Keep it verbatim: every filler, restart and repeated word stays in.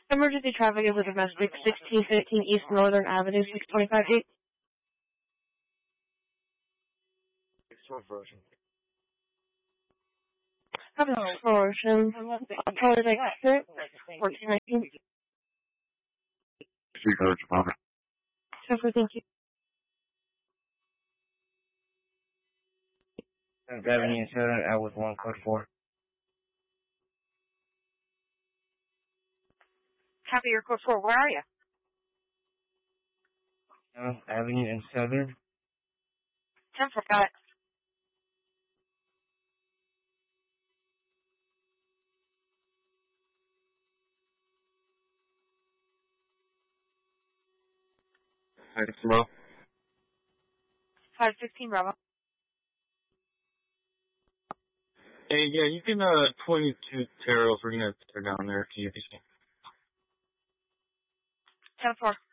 Emergency traffic is a domestic, sixteen fifteen East Northern Avenue, six twenty-five eight. Version. Have a exploration. I'll probably take six, fourteen nineteen. Three codes, Mama. Super, thank you. Avenue and Southern, out with one code four. Copy your code four. Where are you? South Avenue and Southern. ten four, got it. Hi, Mo. five sixteen, Bravo. Hey, yeah, you can, uh, twenty-two Terrells, we're gonna tear down there, T F C. ten four.